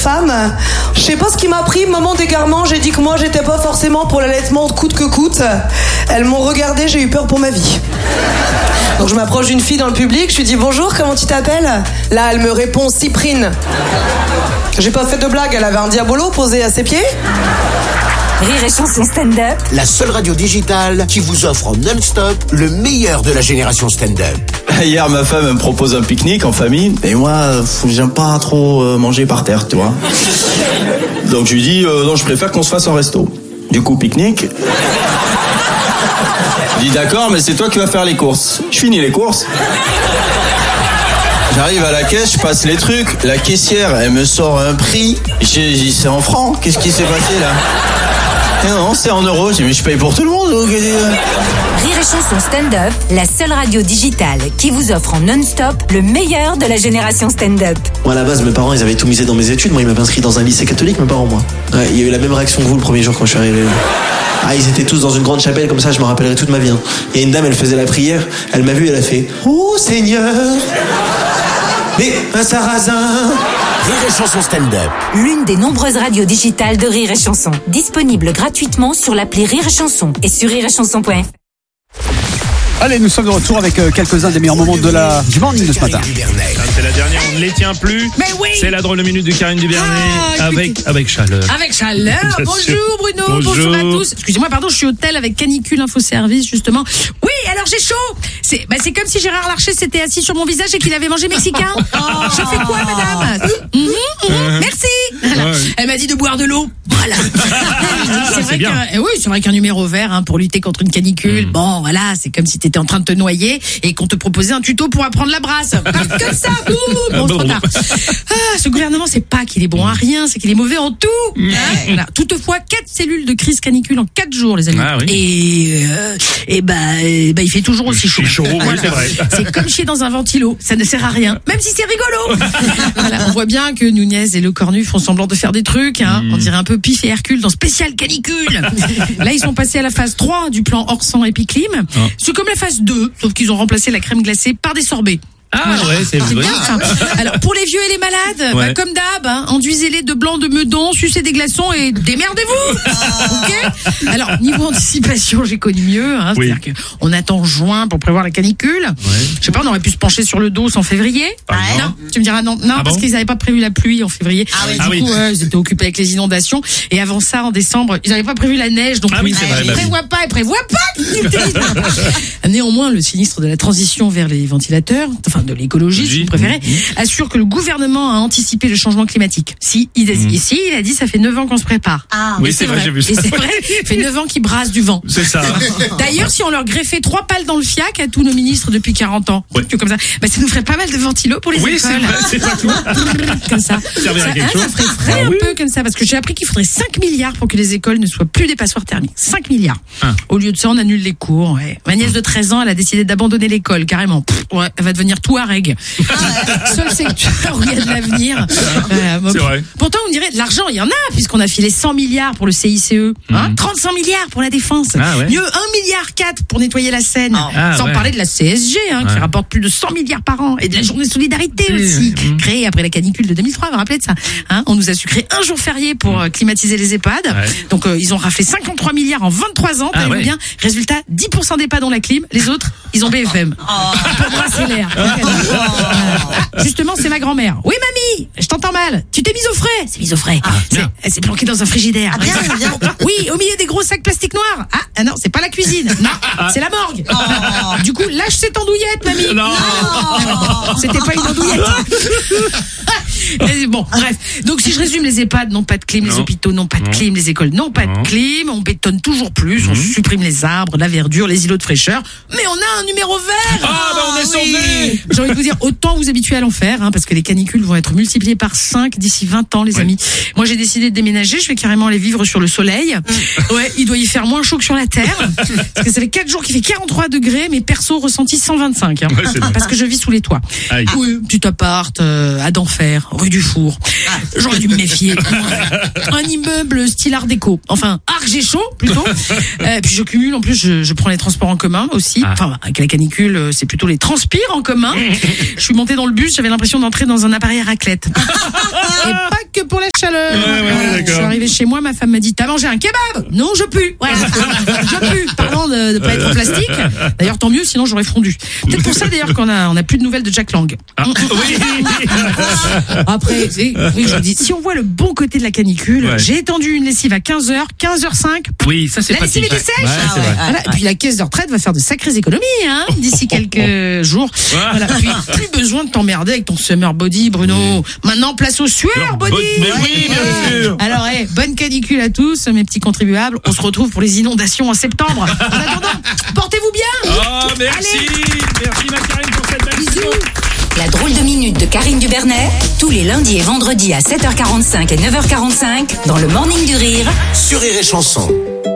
femme. Je sais pas ce qui m'a pris, moment d'égarement, j'ai dit que moi j'étais pas forcément pour l'allaitement coûte que coûte. Elles m'ont regardé, j'ai eu peur pour ma vie. Donc je m'approche d'une fille dans le public, je lui dis bonjour, comment tu t'appelles? Là elle me répond Cyprine. J'ai pas fait de blague, elle avait un diabolo posé à ses pieds. Rire et Chanson stand-up. La seule radio digitale qui vous offre en non-stop le meilleur de la génération stand-up. Hier, ma femme me propose un pique-nique en famille. Et moi, j'aime pas trop manger par terre, tu vois. Donc je lui dis, non, je préfère qu'on se fasse un resto. Du coup, pique-nique. Je dis, d'accord, mais c'est toi qui vas faire les courses. Je finis les courses. J'arrive à la caisse, je passe les trucs. La caissière, elle me sort un prix. J'ai dit, c'est en francs. Qu'est-ce qui s'est passé là? Et non, c'est en euros. J'ai dit, mais je paye pour tout le monde. Rire et Chanson stand-up, la seule radio digitale qui vous offre en non-stop le meilleur de la génération stand-up. Moi, à la base, mes parents, ils avaient tout misé dans mes études. Moi, ils m'avaient inscrit dans un lycée catholique, mes parents, moi. Ouais, il y a eu la même réaction que vous le premier jour quand je suis arrivé. Ah, ils étaient tous dans une grande chapelle, comme ça, je me rappellerai toute ma vie. Il y a une dame, elle faisait la prière. Elle m'a vu, elle a fait « Oh, Seigneur !» Mais un sarrasin. Rire et Chanson stand-up. L'une des nombreuses radios digitales de Rire et Chanson. Disponible gratuitement sur l'appli Rire et Chanson et sur rireetchanson.fr. Allez, nous sommes de retour avec quelques-uns des meilleurs moments du morning de ce matin. C'est la dernière, on ne les tient plus. Mais oui. C'est la drôle de minute de Karine Duvernet avec chaleur. Avec chaleur. Bien Bonjour sûr. Bruno, bonjour à tous. Excusez-moi, pardon, je suis au tel avec Canicule Info Service justement. Oui, alors j'ai chaud. C'est comme si Gérard Larcher s'était assis sur mon visage et qu'il avait mangé mexicain. Je fais quoi, madame? Merci. Voilà. Elle m'a dit de boire de l'eau. Voilà. C'est vrai qu'un numéro vert pour lutter contre une canicule. Bon, voilà, c'est comme si t'étais en train de te noyer et qu'on te proposait un tuto pour apprendre la brasse. Comme ça. Bon, trop tard. Ce gouvernement, c'est pas qu'il est bon à rien, c'est qu'il est mauvais en tout. Voilà. Toutefois, 4 cellules de crise canicule en 4 jours, les amis. Ah, oui. Et il fait toujours aussi chaud. Voilà. Oui, c'est vrai. C'est comme chier dans un ventilo, ça ne sert à rien, même si c'est rigolo. Voilà, on voit bien que Nunez et Le Cornu font semblant de faire des trucs. On dirait un peu Pif et Hercule dans Spécial Canicule. Là, ils sont passés à la phase 3 du plan Orsan Épiclim. C'est comme la phase 2, sauf qu'ils ont remplacé la crème glacée par des sorbets. Ah voilà. Ouais, c'est vrai. Bien ça. Alors pour les vieux et les malades, comme d'hab, enduisez-les de blanc de meudon, sucez des glaçons et démerdez-vous. Ok. Alors niveau anticipation, j'ai connu mieux. C'est-à-dire qu'on attend juin pour prévoir la canicule. Je sais pas, on aurait pu se pencher sur le dos en février. Non, tu me diras non, parce qu'ils n'avaient pas prévu la pluie en février. Du coup, ils étaient occupés avec les inondations. Et avant ça, en décembre, ils n'avaient pas prévu la neige. Donc c'est vrai. Ils prévoient pas. Néanmoins, le sinistre de la transition vers les ventilateurs, de l'écologie, si vous préférez, assure que le gouvernement a anticipé le changement climatique. Il a dit, ça fait 9 ans qu'on se prépare. Oui, c'est vrai, j'ai vu ça. Et c'est vrai, ça fait 9 ans qu'ils brassent du vent. C'est ça. D'ailleurs, si on leur greffait 3 pales dans le fiac à tous nos ministres depuis 40 ans, comme ça nous ferait pas mal de ventilos pour les écoles. Oui, c'est vrai, c'est pas tout. Comme ça. Ça ferait frais un peu comme ça, parce que j'ai appris qu'il faudrait 5 milliards pour que les écoles ne soient plus des passoires thermiques. 5 milliards. Au lieu de ça, on annule les cours. Ma nièce de 13 ans, elle a décidé d'abandonner l'école, carrément. Elle va devenir Touareg. Seul secteur où il y a de l'avenir. C'est vrai. Pourtant, on dirait de l'argent, il y en a, puisqu'on a filé 100 milliards pour le CICE, 35 milliards pour la défense. Mieux 1,4 milliard pour nettoyer la Seine. Sans parler de la CSG, qui rapporte plus de 100 milliards par an. Et de la journée de solidarité aussi, créée après la canicule de 2003, vous vous rappelez de ça? On nous a sucré un jour férié pour climatiser les EHPAD. Donc, ils ont raflé 53 milliards en 23 ans. Bien. Résultat, 10% d'EHPAD ont la clim, les autres, ils ont BFM. Pour brasser l'air. Justement, c'est ma grand-mère. Oui, mamie, je t'entends mal. Tu t'es mise au frais. C'est mise au frais. Elle s'est planquée dans un frigidaire. Bien. Oui, au milieu des gros sacs plastiques noirs. Ah non, c'est pas la cuisine. Non, c'est la morgue. Du coup, lâche cette andouillette, mamie. Non. C'était pas une andouillette. Bon, bref. Donc, si je résume, les EHPAD n'ont pas de clim, les hôpitaux n'ont pas de clim, les écoles n'ont pas de clim, on bétonne toujours plus, on supprime les arbres, la verdure, les îlots de fraîcheur, mais on a un numéro vert. On est sauvés. J'ai envie de vous dire, autant vous habituer à l'enfer, parce que les canicules vont être multipliées par 5 d'ici 20 ans, les amis. Moi, j'ai décidé de déménager, je vais carrément aller vivre sur le soleil. Il doit y faire moins chaud que sur la terre, parce que ça fait 4 jours qu'il fait 43 degrés, mais perso ressenti 125, parce que je vis sous les toits. Oui, petit appart, à d'enfer, rue du Four. J'aurais dû me méfier. Un immeuble style art déco. Enfin, Arc-Géchaud, plutôt. Puis je cumule, en plus, je prends les transports en commun aussi. Enfin, avec la canicule, c'est plutôt les transpires en commun. Je suis montée dans le bus, j'avais l'impression d'entrer dans un appareil à raclette. Et pas que pour la chaleur. Ouais, je suis arrivé chez moi, ma femme m'a dit, t'as mangé un kebab? Non, je pue. Voilà. Je pue. Parlant de pas être en plastique. D'ailleurs, tant mieux, sinon j'aurais fondu. Peut-être pour ça d'ailleurs qu'on a plus de nouvelles de Jack Lang. Ah, oui. Après, oui, je vous dis, si on voit le bon côté de la canicule, j'ai étendu une lessive à 15h, 15h05. Oui, ça c'est la pratique. lessive est sèche. Ouais, voilà. Et puis la caisse de retraite va faire de sacrées économies, hein, d'ici quelques jours. Voilà. Puis plus besoin de t'emmerder avec ton summer body, Bruno. Maintenant, place au sueur body. Mais oui, bien sûr. Alors, bonne canicule à tous, mes petits contribuables. On se retrouve pour les inondations en septembre. En attendant, portez-vous bien. Oh, merci. Allez. Merci ma Karine pour cette belle Bisous. La drôle de minute de Karine Dubernet, tous les lundis et vendredis à 7h45 et 9h45 dans le Morning du Rire Sur Rire et Chanson.